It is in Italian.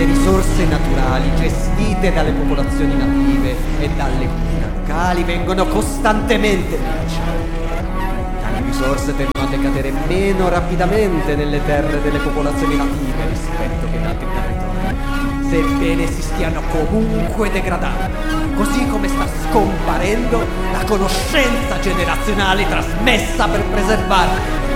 le risorse naturali gestite dalle popolazioni native e dalle comunità locali vengono costantemente minacciate. Tali risorse tendono a decadere meno rapidamente nelle terre delle popolazioni native rispetto che in altri territori, sebbene si stiano comunque degradando, così come sta scomparendo la conoscenza generazionale trasmessa per preservarle.